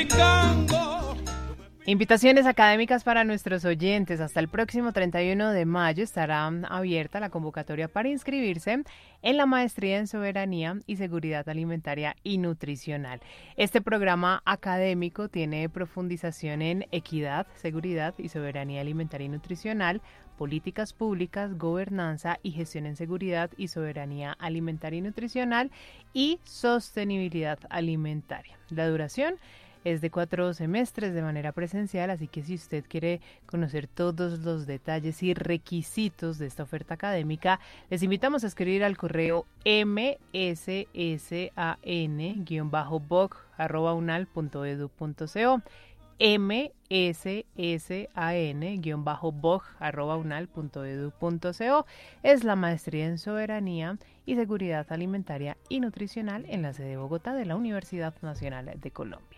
Invitaciones académicas para nuestros oyentes. Hasta el próximo 31 de mayo estará abierta la convocatoria para inscribirse en la Maestría en Soberanía y Seguridad Alimentaria y Nutricional. Este programa académico tiene profundización en equidad, seguridad y soberanía alimentaria y nutricional, políticas públicas, gobernanza y gestión en seguridad y soberanía alimentaria y nutricional y sostenibilidad alimentaria. La duración es de 4 semestres de manera presencial, así que si usted quiere conocer todos los detalles y requisitos de esta oferta académica, les invitamos a escribir al correo mssan-boc@unal.edu.co mssan-boc@unal.edu.co. Es la maestría en soberanía y seguridad alimentaria y nutricional en la sede de Bogotá de la Universidad Nacional de Colombia.